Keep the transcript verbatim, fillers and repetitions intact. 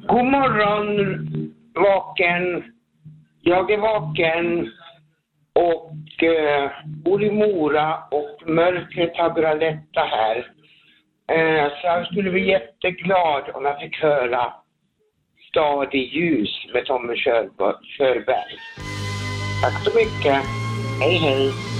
God morgon, vaken. Jag är vaken och eh, bor i Mora och mörkret har börjat lätta här. Eh, så jag skulle bli jätteglad om jag fick höra Stad i ljus med Tommy Körberg. Tack så mycket. Hej hej.